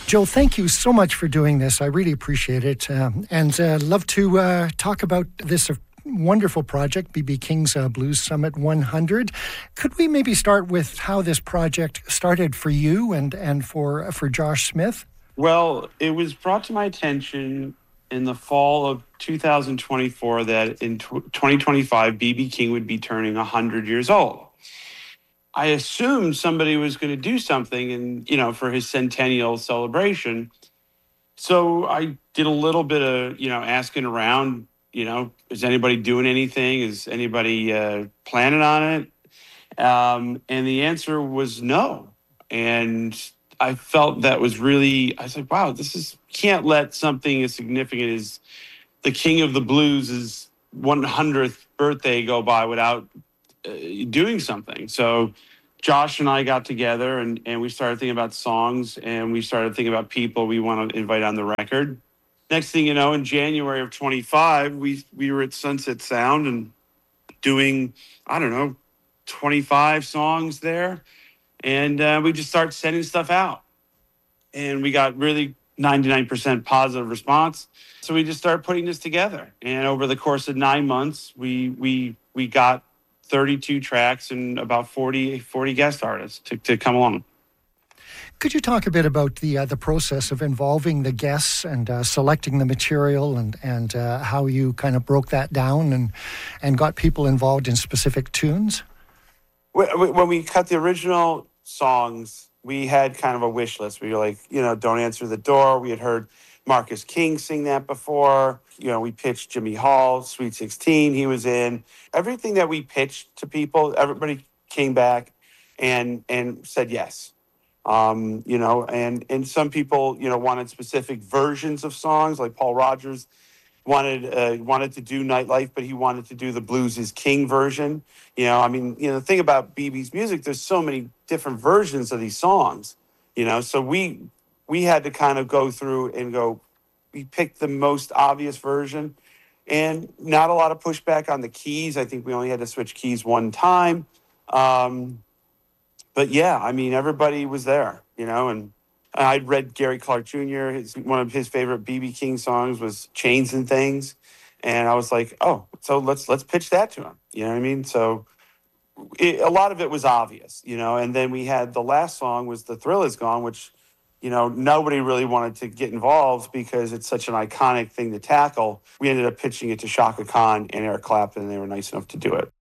Joe, thank you so much for doing this. I really appreciate it. And love to talk about this wonderful project, B.B. King's Blues Summit 100. Could we maybe start with how this project started for you and for Josh Smith? Well, it was brought to my attention in the fall of 2024 that in 2025, B.B. King would be turning 100 years old. I assumed somebody was going to do something for his centennial celebration. So I did a little bit of, asking around, is anybody doing anything? Is anybody planning on it? And the answer was no. And I felt that was really, I was like, wow, can't let something as significant as the King of the Blues' 100th birthday go by without doing something. So Josh and I got together and we started thinking about songs, and we started thinking about people we want to invite on the record. Next thing you know, in January of 25, we were at Sunset Sound and doing, 25 songs there. And we just started sending stuff out. And we got really 99% positive response. So we just started putting this together. And over the course of 9 months, we got 32 tracks and about 40 guest artists to come along. Could you talk a bit about the process of involving the guests and selecting the material and how you kind of broke that down and got people involved in specific tunes? When we cut the original songs, we had kind of a wish list. We were like, Don't Answer the Door. We had heard Marcus King sing that before. We pitched Jimmy Hall, Sweet 16, he was in. Everything that we pitched to people, everybody came back and said yes. And some people, wanted specific versions of songs, like Paul Rogers wanted to do Nightlife, but he wanted to do the Blues is King version. The thing about BB's music, there's so many different versions of these songs, so we had to kind of go through and we picked the most obvious version, and not a lot of pushback on the keys. I think we only had to switch keys one time. But yeah, everybody was there, and I'd read Gary Clark Jr. One of his favorite B.B. King songs was Chains and Things. And I was like, oh, so let's pitch that to him. You know what I mean? So a lot of it was obvious, and then we had the last song was The Thrill Is Gone, which, nobody really wanted to get involved because it's such an iconic thing to tackle. We ended up pitching it to Chaka Khan and Eric Clapton, and they were nice enough to do it.